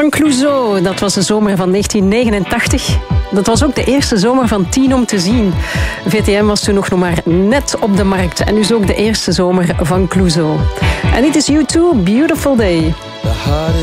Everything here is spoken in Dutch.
van Clouseau. Dat was de zomer van 1989. Dat was ook de eerste zomer van 10 om te zien. VTM was toen nog maar net op de markt. En dus ook de eerste zomer van Clouseau. En dit is U2, Beautiful Day. The heart